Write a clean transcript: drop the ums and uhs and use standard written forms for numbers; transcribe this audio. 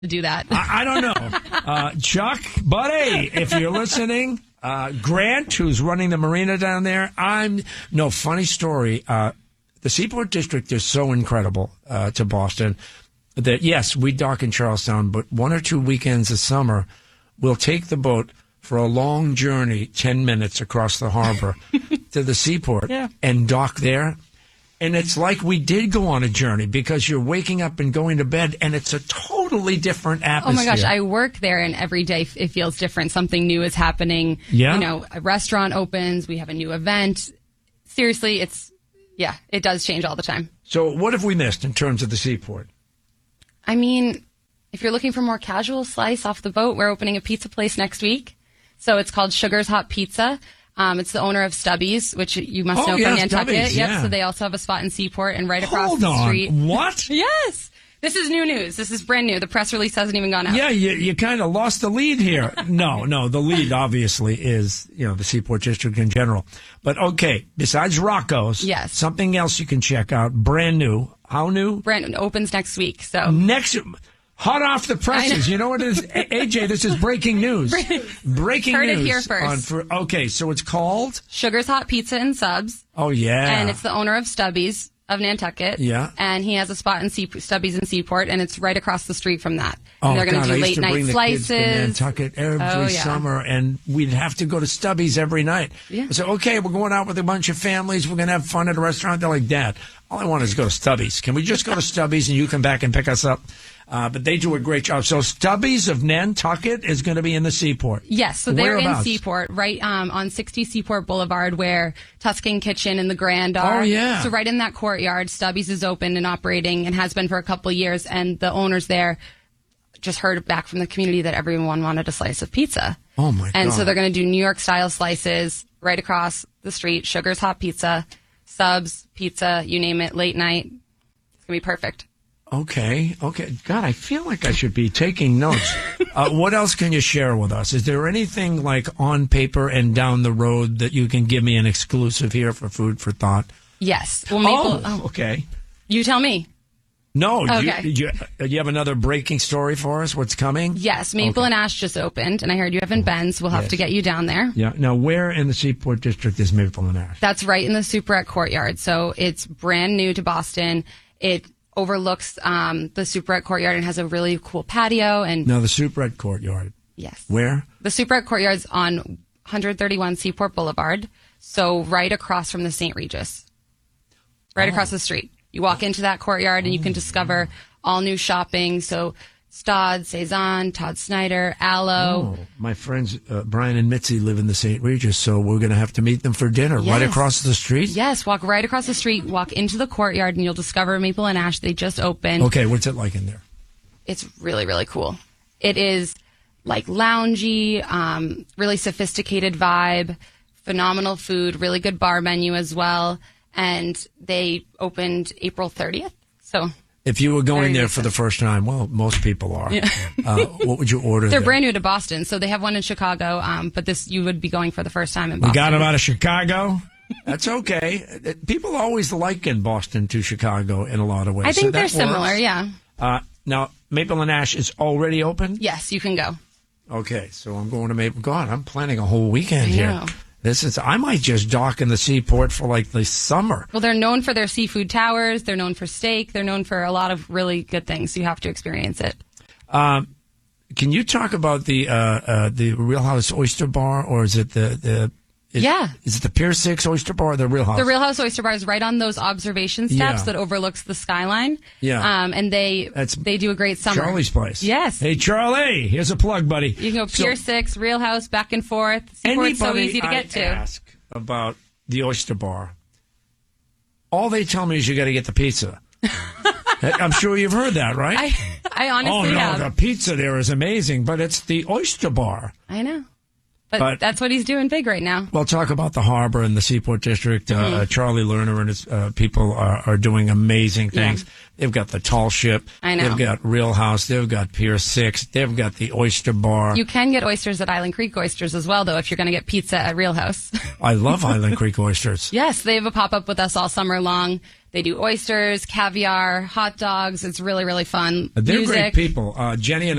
to do that. I don't know. Chuck, buddy, if you're listening, Grant, who's running the marina down there, funny story. The Seaport District is so incredible to Boston that, yes, we dock in Charlestown, but 1 or 2 weekends a summer, we'll take the boat for a long journey, 10 minutes across the harbor to the seaport and dock there. And it's like we did go on a journey because you're waking up and going to bed, and it's a totally different atmosphere. Oh, my gosh. I work there, and every day it feels different. Something new is happening. Yeah. You know, a restaurant opens. We have a new event. Seriously, it does change all the time. So what have we missed in terms of the seaport? I mean, if you're looking for more casual slice off the boat, we're opening a pizza place next week. So it's called Sugar's Hot Pizza. It's the owner of Stubby's, which you must know from Nantucket. Stubby's, Yep. So they also have a spot in Seaport and right across the street. What? Yes. This is new news. This is brand new. The press release hasn't even gone out. Yeah, you kind of lost the lead here. No, the lead obviously is, the Seaport District in general. But okay, besides Rocco's, yes, something else you can check out. Brand new. How new? Brand new. Opens next week. So hot off the presses. You know what it is? AJ, this is breaking news. Breaking Heard news. it here first. Okay, so it's called? Sugar's Hot Pizza and Subs. Oh, yeah. And it's the owner of Stubby's of Nantucket. Yeah. And he has a spot in Stubby's in Seaport, and it's right across the street from that. Oh, and they're going to do I used late to night bring the slices. kids to Nantucket every summer, and we'd have to go to Stubby's every night. Yeah. So, okay, we're going out with a bunch of families. We're going to have fun at a restaurant. They're like, Dad, all I want is to go to Stubby's. Can we just go to Stubby's and you come back and pick us up? But they do a great job. So Stubby's of Nantucket is going to be in the Seaport. Yes, so they're Whereabouts? in Seaport, right on 60 Seaport Boulevard, where Tuscan Kitchen and the Grand are. Oh, yeah. So right in that courtyard, Stubby's is open and operating and has been for a couple of years. And the owners there just heard back from the community that everyone wanted a slice of pizza. Oh, my God. And so they're going to do New York-style slices right across the street, Sugar's Hot Pizza, Subs, pizza, you name it, late night. It's going to be perfect. Okay. God, I feel like I should be taking notes. What else can you share with us? Is there anything like on paper and down the road that you can give me an exclusive here for food for thought? Yes. Well, okay. You tell me. No. Okay. You have another breaking story for us? What's coming? Yes. Maple and Ash just opened, and I heard you haven't been, so we'll have to get you down there. Yeah. Now, where in the Seaport District is Maple and Ash? That's right in the Superette Courtyard. So it's brand new to Boston. It overlooks the Superette Courtyard and has a really cool patio. And now the Superette Courtyard. Yes. Where? The Superette Courtyard's on 131 Seaport Boulevard, so right across from the St. Regis. Right across the street. You walk into that courtyard and you can discover all new shopping. So Stodd, Cezanne, Todd Snyder, Aloe. Oh, my friends Brian and Mitzi live in the St. Regis, so we're going to have to meet them for dinner right across the street? Yes, walk right across the street, walk into the courtyard, and you'll discover Maple and Ash. They just opened. Okay, what's it like in there? It's really, really cool. It is like loungy, really sophisticated vibe, phenomenal food, really good bar menu as well. And they opened April 30th. So if you were going there for the first time, well, most people are. Yeah. What would you order? They're brand new to Boston, so they have one in Chicago. But you would be going for the first time in Boston. We got them out of Chicago. That's okay. People always liken Boston to Chicago in a lot of ways. I think they're similar. Yeah. Now, Maple and Ash is already open? Yes, you can go. Okay, so I'm going to Maple. God, I'm planning a whole weekend here. I might just dock in the Seaport for like the summer. Well, they're known for their seafood towers. They're known for steak. They're known for a lot of really good things. So you have to experience it. Can you talk about the Real House Oyster Bar, or is it is it the Pier 6 Oyster Bar or the Real House? The Real House Oyster Bar is right on those observation steps that overlooks the skyline. Yeah. And they do a great summer. Charlie's place. Yes. Hey, Charlie, here's a plug, buddy. You can go Pier 6, Real House, back and forth. Seaport's so easy to get to. Ask about the Oyster Bar, all they tell me is you got to get the pizza. I'm sure you've heard that, right? I honestly have. The pizza there is amazing, but it's the Oyster Bar. I know. But that's what he's doing big right now. Well, talk about the harbor and the Seaport District. Charlie Lerner and his people are doing amazing things. Yeah. They've got the tall ship. I know. They've got Real House. They've got Pier 6. They've got the Oyster Bar. You can get oysters at Island Creek Oysters as well, though, if you're going to get pizza at Real House. I love Island Creek Oysters. Yes, they have a pop-up with us all summer long. They do oysters, caviar, hot dogs. It's really, really fun. They're Music. great people. Jenny and